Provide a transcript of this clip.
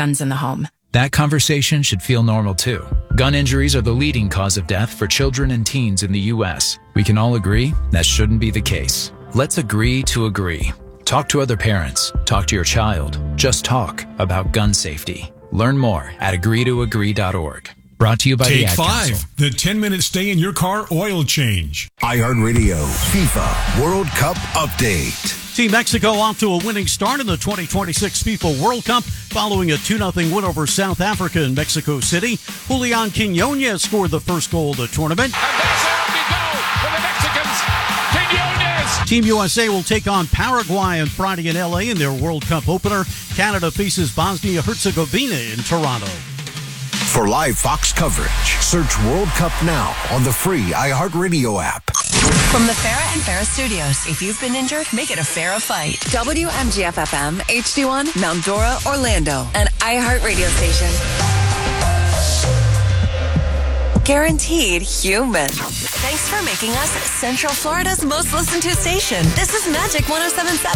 guns in the home. That conversation should feel normal too. Gun injuries are the leading cause of death for children and teens in the U.S. We can all agree that shouldn't be the case. Let's agree to agree. Talk to other parents. Talk to your child. Just talk about gun safety. Learn more at agreetoagree.org. Brought to you by the Ad Council. Take 5, the 10-minute stay-in-your-car oil change. iHeartRadio FIFA World Cup Update. Team Mexico off to a winning start in the 2026 FIFA World Cup following a 2-0 win over South Africa in Mexico City. Julian Quiñones scored the first goal of the tournament. And there's a lovely goal for the Mexicans. Quiñones. Team USA will take on Paraguay on Friday in L.A. in their World Cup opener. Canada faces Bosnia-Herzegovina in Toronto. For live Fox coverage, search World Cup now on the free iHeartRadio app. From the Farrah and Farrah Studios, if you've been injured, make it a Farrah fight. WMGF-FM, HD1, Mount Dora, Orlando, an iHeartRadio station. Guaranteed human. Thanks for making us Central Florida's most listened to station. This is Magic 107.7.